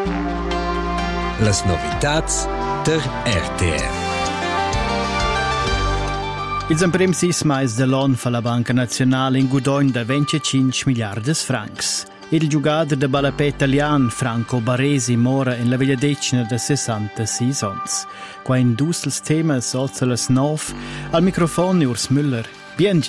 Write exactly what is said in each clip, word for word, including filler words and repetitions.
Las novitats der R T R. Ils emprem sis mais de l'on fa la Banca Nazionale in guadagn da venticinque miliardes francs. Il giugador de balapè italian Franco Baresi mora in la veglia decina de sessantasei ans. Qua in dussels temas ozza las nov, al microfono Urs Müller. Biengi.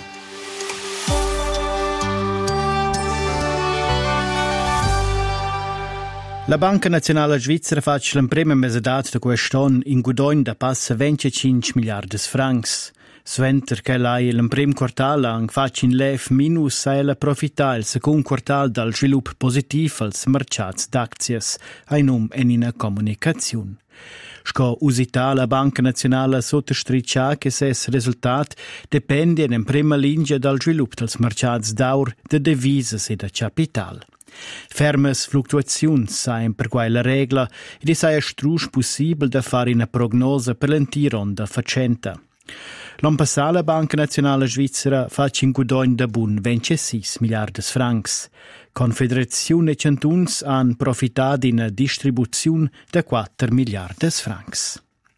La Banca Nazionale Svizzera fac l'emprema mesedat de quest'on in guadagn da passa venticinque miliardes francs. Sventer che l'ai l'emprem quartal ang fac in lev minus sa ella profità il second quartal dal svilup positiv als mercats d'aczies, ai num en ina comunicaziun. Sco usità la Banca Nazionale sottostriccia che ses resultat depende in prima linea dal svilup dels mercats d'aur, de devises e da capital. Fermes fluctuaziuns sain per quai la regla ed è sai strusch possibel da fare una prognosa per l'entiron da facenta. L'an passà la Banca Nazionale Svizzera fac in guadagn da bun ventisei miliardes francs. Confederazione e cantuns han profitat d'ina distribuziun da quattro miliardes francs.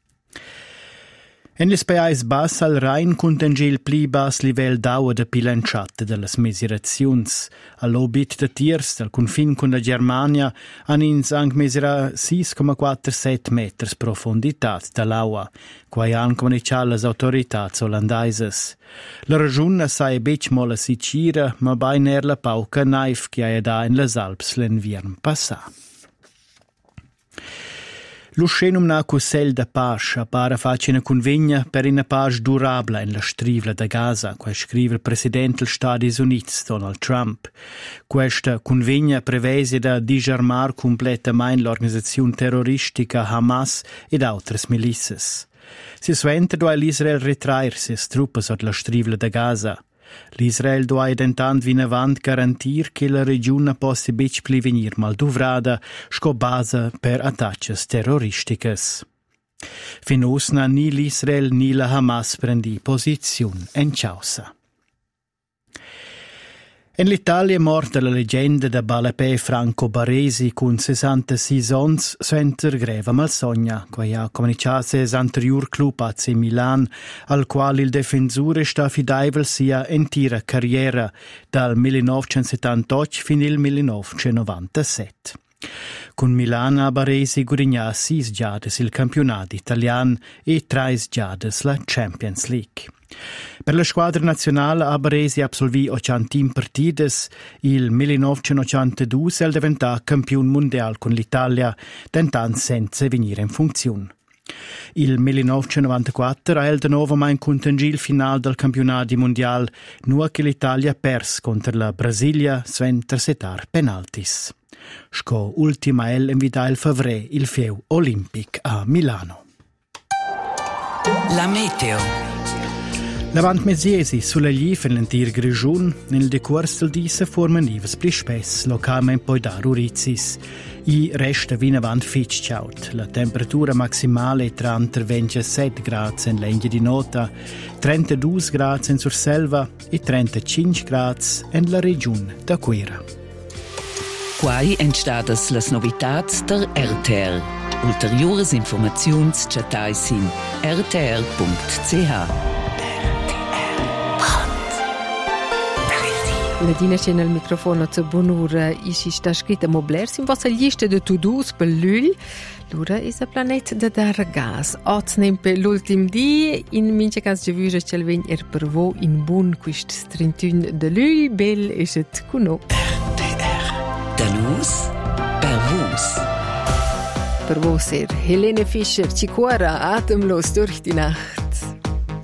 En les pais bas al Rhein contengi il pli bas livell d'aua de pilanciata de las miseraziuns. All'obit de tiers del confin con la Germania han ins ang misera sei komma quarantasette meters profunditat de l'aua, quai han comunicat las autoritats olandaises. La region sai bec mo la Sicira, ma bain er la pauca naif che ha da in las Alps l'enviern passà. Lo scenum na cussel da pace appare face una convegna per una pace durabla in la strivla da Gaza, quai scrive il presidente degli Stati Uniti, Donald Trump. Questa convegna prevede da disarmar completamente l'organizzazione terroristica Hamas ed altre milizie. Si suente do l'Israel retrair ses truppas od la strivla da Gaza. L'Israel doa intant vinavant garantir che la regione possa bec pli venir malduvrada sco base per attacches terroristicas. Finosna ni l'Israel ni la Hamas prendi posizione en causa. En l'Italia morta la leggenda da balapè Franco Baresi con sessantasei ans sventer greva malsogna, quai ha comunicat ses anterior club A C Milan, al qual il difensore sta fidaivel sia entira carriera dal millenovecentosettantotto fin il millenovecentonovantasette. Con Milan a Baresi guadagna sis giades il campionato italian e trais giades la Champions League. Per la squadra nazionale a Baresi absolvì ottantin partides, il millenovecentottantadue el diventà campione mondiale con l'Italia, tentant senza venire in funzione. Il millenovecentonovantaquattro ha el de nuovo mai contengì il finale del campionato mondiale, nu che l'Italia pers contro la Brasilia sventer setar penaltis. Sco ultima el invita il favre il fieu olimpic a Milano. La meteo. Lavant mesiesi sulla glif in l'entir grigiun, nel decurs del di se forman nivas pli spess, localmente poi dar urizis. I resta vin avant fitch ciaut. La temperatura maximale tra ventisette gradi in l'engia di nota, trentadue gradi in Surselva e trentacinque gradi in la regione da Quera. Quai entstadas las novitats der R T R. Ulteriores informaziuns chatais in r t r punct c h. Ladina c'è nel microfono a buon'ora, ici sta scritta Mobler, in vostra lista de to-dos per l'Ul. L'ora è la planeta da dar gas. Oggi nem per l'ultim di, in mince cas già vuja c'è il vegn er per voi in buon quist trentuno de l'Ul, bel e set cuno. R T R. Da nus, per vos. Per vos er Helene Fischer, ci cuora atemlos durch die Nacht.